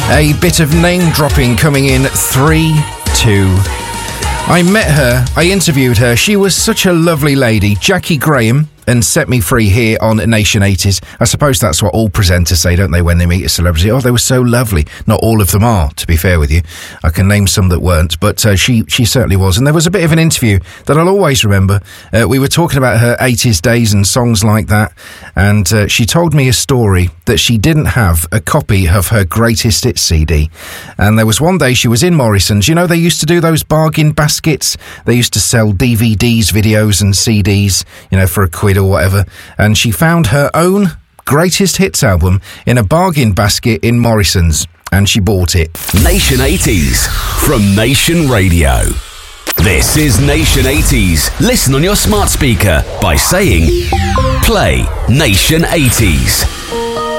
A bit of name dropping coming in 3, 2. I met her, I interviewed her. She was such a lovely lady. Jackie Graham and Set Me Free here on Nation 80s. I suppose that's what all presenters say, don't they, when they meet a celebrity? Oh, they were so lovely. Not all of them are, to be fair with you. I can name some that weren't, but she certainly was. And there was a bit of an interview that I'll always remember. We were talking about her 80s days and songs like that, and she told me a story that she didn't have a copy of her Greatest Hits CD. And there was one day she was in Morrison's. You know, they used to do those bargain baskets. They used to sell DVDs, videos and CDs, you know, for £1 or whatever, and she found her own Greatest Hits album in a bargain basket in Morrison's, and she bought it. Nation 80s from Nation Radio. This is Nation 80s. Listen on your smart speaker by saying, play Nation 80s.